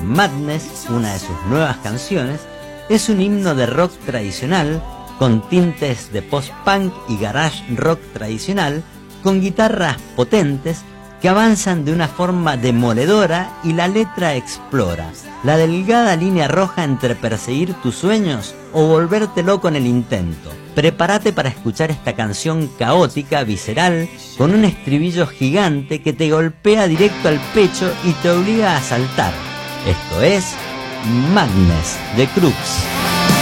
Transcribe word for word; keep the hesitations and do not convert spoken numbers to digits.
Madness, una de sus nuevas canciones, es un himno de rock tradicional con tintes de post-punk y garage rock tradicional, con guitarras potentes que avanzan de una forma demoledora, y la letra explora la delgada línea roja entre perseguir tus sueños o volverte loco en el intento. Prepárate para escuchar esta canción caótica, visceral, con un estribillo gigante que te golpea directo al pecho y te obliga a saltar. Esto es Madness de Crux.